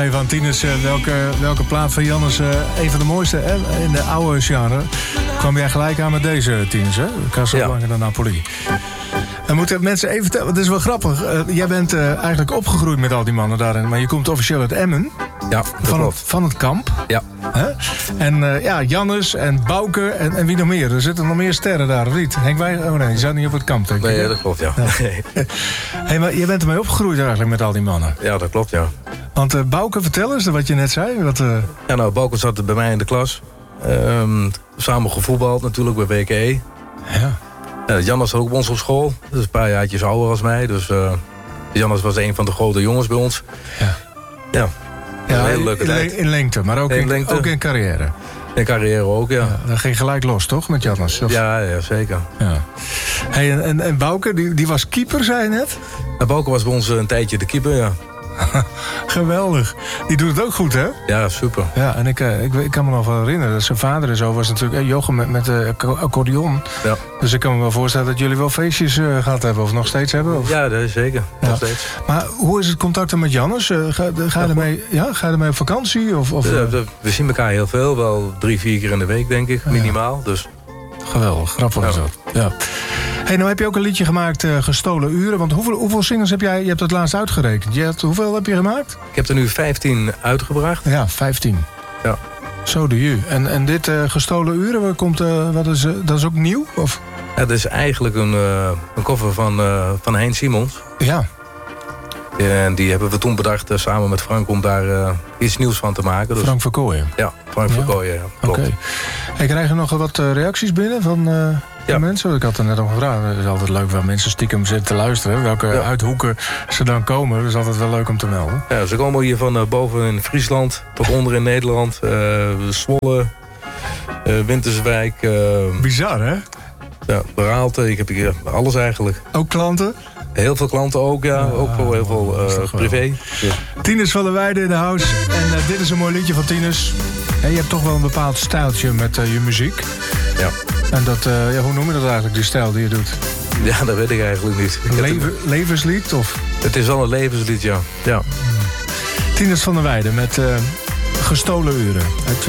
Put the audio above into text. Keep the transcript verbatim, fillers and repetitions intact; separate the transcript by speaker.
Speaker 1: Van Tinus, welke, welke plaat van Jannes uh, een van de mooiste hè? In de oude genre. Kwam jij gelijk aan met deze, Tinus, hè? Casablanca de Napoli. Dan moeten mensen even vertellen, het is wel grappig. Uh, jij bent uh, eigenlijk opgegroeid met al die mannen daarin, maar je komt officieel uit Emmen.
Speaker 2: Ja,
Speaker 1: van het, van het kamp.
Speaker 2: Ja.
Speaker 1: Huh? En uh, ja, Jannes en Bouke en, en wie nog meer? Er zitten nog meer sterren daar, of niet? Henk Wij... Oh nee, die zat niet op het kamp, denk ik.
Speaker 2: Nee, dat klopt, ja.
Speaker 1: ja. Hey, maar je bent ermee opgegroeid eigenlijk met al die mannen.
Speaker 2: Ja, dat klopt, ja.
Speaker 1: Want uh, Bouke, vertel eens wat je net zei. Wat, uh...
Speaker 2: Ja, nou, Bouke zat bij mij in de klas. Um, samen gevoetbald natuurlijk bij W K E.
Speaker 1: Ja.
Speaker 2: Ja, Jannes zat ook bij ons op school. Dat is een paar jaartjes ouder als mij. Dus uh, Jannes was een van de grote jongens bij ons.
Speaker 1: Ja.
Speaker 2: Ja.
Speaker 1: Ja,
Speaker 2: een hele leuke
Speaker 1: in,
Speaker 2: tijd.
Speaker 1: in lengte, maar ook in, in lengte. Ook in carrière.
Speaker 2: In carrière ook, ja.
Speaker 1: ja dat ging gelijk los, toch, met Jannes? Of...
Speaker 2: Ja, ja, zeker.
Speaker 1: Ja. Hey, en, en, en Bouke, die, die was keeper, zei je net?
Speaker 2: Ja, Bouke was bij ons een tijdje de keeper, ja.
Speaker 1: Geweldig. Die doet het ook goed, hè?
Speaker 2: Ja, super.
Speaker 1: Ja, en ik, ik, ik kan me nog wel herinneren dat zijn vader en zo was natuurlijk... Jochem met, met de accordeon. Ja. Dus ik kan me wel voorstellen dat jullie wel feestjes uh, gehad hebben. Of nog steeds hebben. Of...
Speaker 2: Ja, dat is zeker.
Speaker 1: Ja.
Speaker 2: Nog steeds.
Speaker 1: Maar hoe is het contact met Jannes? Uh, ga, ga, je ermee, ja, ga je ermee op vakantie? Of, of,
Speaker 2: ja, we zien elkaar heel veel. Wel drie, vier keer in de week, denk ik. Minimaal. Ja. Dus...
Speaker 1: Geweldig. Grappig is dat. Ja. Hey, nou heb je ook een liedje gemaakt, uh, Gestolen Uren. Want hoeveel, hoeveel singles heb jij? Je hebt het laatst uitgerekend. Je hebt, hoeveel heb je gemaakt?
Speaker 2: Ik heb er nu vijftien uitgebracht.
Speaker 1: Ja, vijftien.
Speaker 2: Ja.
Speaker 1: Zo de ju. En, en dit uh, Gestolen Uren, waar komt, uh, wat is, uh, dat is ook nieuw? Of?
Speaker 2: Ja, dat is eigenlijk een, uh, een cover van, uh, van Hein Simons.
Speaker 1: Ja.
Speaker 2: En die hebben we toen bedacht uh, samen met Frank om daar uh, iets nieuws van te maken. Dus...
Speaker 1: Frank Verkooyen?
Speaker 2: Ja, Frank ja. Verkooyen, ja.
Speaker 1: Oké. Okay. Hey, krijg je nog wat uh, reacties binnen van... Uh... Ja. mensen. Ik had er net al gevraagd. Het is altijd leuk waar mensen stiekem zitten te luisteren. Welke ja. uithoeken ze dan komen. Dat is altijd wel leuk om te melden.
Speaker 2: Ja, ze komen hier van uh, boven in Friesland tot onder in Nederland. Uh, Zwolle, uh, Winterswijk. Uh,
Speaker 1: Bizar, hè?
Speaker 2: Ja, Beraalte. Ik heb hier alles eigenlijk.
Speaker 1: Ook klanten?
Speaker 2: Heel veel klanten ook, ja. ja ook wel heel veel uh, privé. Ja.
Speaker 1: Tinus van der Weijden in de house. En uh, dit is een mooi liedje van Tinus. En je hebt toch wel een bepaald stijltje met uh, je muziek.
Speaker 2: Ja.
Speaker 1: En dat, uh, ja, hoe noem je dat eigenlijk, die stijl die je doet?
Speaker 2: Ja, dat weet ik eigenlijk niet. Ik
Speaker 1: Leven, het... Levenslied? Of?
Speaker 2: Het is wel een levenslied, ja. ja.
Speaker 1: Tinus van der Weijden met uh, Gestolen Uren uit